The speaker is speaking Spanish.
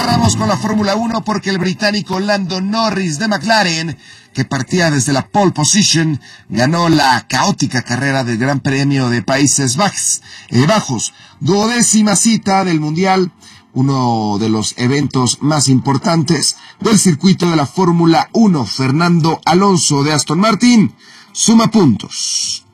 Vamos con la Fórmula 1 porque el británico Lando Norris de McLaren, que partía desde la pole position, ganó la caótica carrera del Gran Premio de Países Bajos, 12ª cita del Mundial, uno de los eventos más importantes del circuito de la Fórmula 1. Fernando Alonso de Aston Martin suma puntos.